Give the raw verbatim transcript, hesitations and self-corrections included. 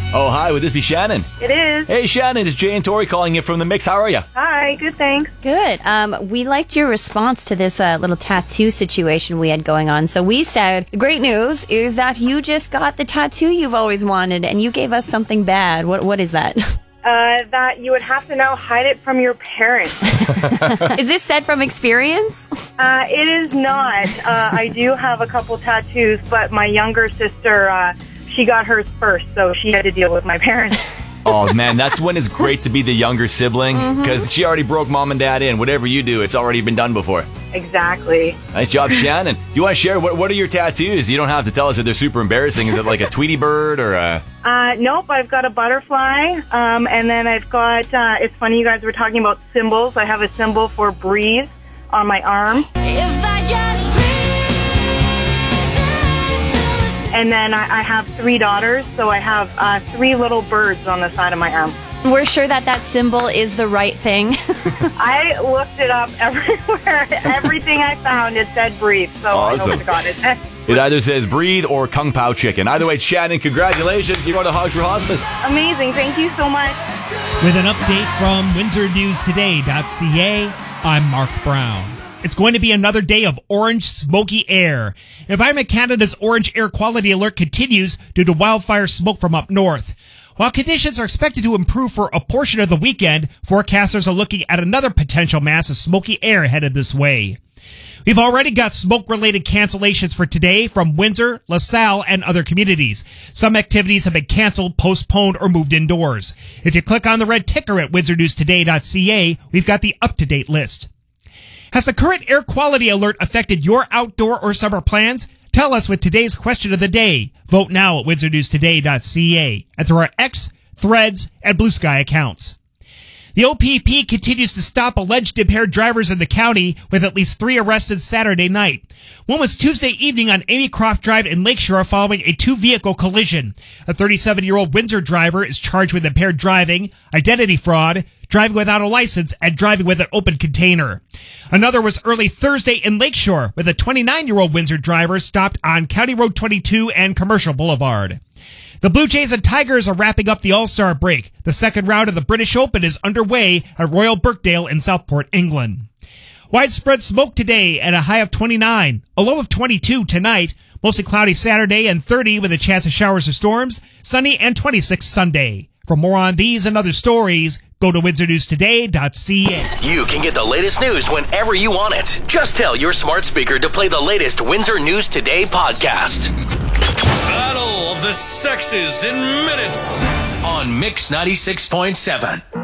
Oh, hi. Would this be Shannon? It is. Hey, Shannon. It's Jay and Tori calling you from the Mix. How are you? Hi. Good, thanks. Good. Um, we liked your response to this uh, little tattoo situation we had going on. So we said, the great news is that you just got the tattoo you've always wanted, and you gave us something bad. What What is that? Uh, that you would have to now hide it from your parents. Is this said from experience? Uh, it is not. Uh, I do have a couple tattoos, but my younger sister, uh, she got hers first, so she had to deal with my parents. Oh, man, that's when it's great to be the younger sibling, because mm-hmm. she already broke mom and dad in. Whatever you do, it's already been done before. Exactly. Nice job, Shannon. Do you want to share, what, what are your tattoos? You don't have to tell us if they're super embarrassing. Is it like a Tweety bird or a... Uh, nope, I've got a butterfly, um, and then I've got, uh, it's funny you guys were talking about symbols. I have a symbol for breathe on my arm. If I just breathe. And then I, I have three daughters, so I have uh, three little birds on the side of my arm. We're sure that that symbol is the right thing. I looked it up everywhere. Everything I found, it said breathe. So awesome. I hope to God it It either says breathe or Kung Pao chicken. Either way, Shannon, congratulations. You're going to Hogs for Hospice. Amazing. Thank you so much. With an update from Windsor News Today dot C A, I'm Mark Brown. It's going to be another day of orange, smoky air. Environment Canada's orange air quality alert continues due to wildfire smoke from up north. While conditions are expected to improve for a portion of the weekend, forecasters are looking at another potential mass of smoky air headed this way. We've already got smoke-related cancellations for today from Windsor, LaSalle, and other communities. Some activities have been canceled, postponed, or moved indoors. If you click on the red ticker at Windsor News Today dot C A, we've got the up-to-date list. Has the current air quality alert affected your outdoor or summer plans? Tell us with today's question of the day. Vote now at Windsor News Today dot C A and through our X, Threads, and Blue Sky accounts. The O P P continues to stop alleged impaired drivers in the county with at least three arrested Saturday night. One was Tuesday evening on Amy Croft Drive in Lakeshore following a two-vehicle collision. A thirty-seven-year-old Windsor driver is charged with impaired driving, identity fraud, driving without a license, and driving with an open container. Another was early Thursday in Lakeshore with a twenty-nine-year-old Windsor driver stopped on County Road twenty-two and Commercial Boulevard. The Blue Jays and Tigers are wrapping up the All-Star break. The second round of the British Open is underway at Royal Birkdale in Southport, England. Widespread smoke today at a high of twenty-nine, a low of twenty-two tonight, mostly cloudy Saturday and thirty with a chance of showers or storms, sunny and twenty-six Sunday. For more on these and other stories, go to Windsor News Today dot C A. You can get the latest news whenever you want it. Just tell your smart speaker to play the latest Windsor News Today podcast. Battle of the Sexes in minutes on Mix ninety-six point seven.